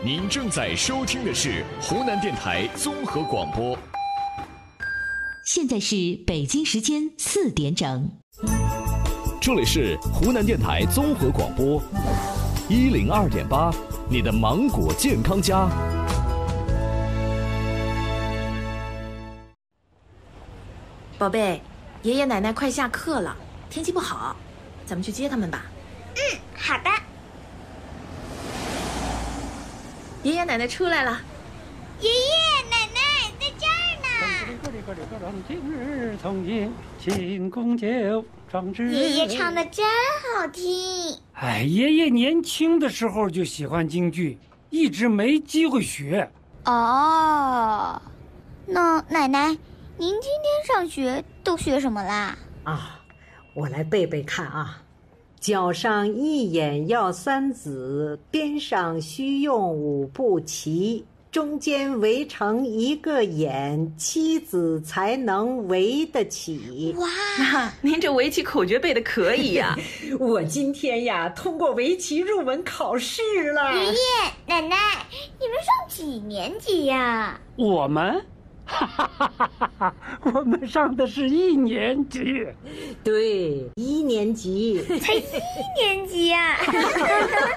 您正在收听的是湖南电台综合广播。 现在是北京时间4点整， 这里是湖南电台综合广播102.8，你的芒果健康家。 宝贝，爷爷奶奶快下课了，天气不好，咱们去接他们吧。 好的。 爷爷奶奶出来了。 爷爷奶奶在这儿呢。爷爷唱的真好听。 哎，爷爷年轻的时候就喜欢京剧，一直没机会学。 哦，那奶奶，您今天上学都学什么啦？ 啊，我来背背看啊。脚上一眼要三子，边上须用五步齐，中间围成一个眼，妻子才能围得起。 哇， 您这围棋口诀背得可以呀！ 我今天呀通过围棋入门考试了。 爷爷奶奶，你们上几年级呀？ 我们我们上的是1年级。 对，1年级。 才1年级呀！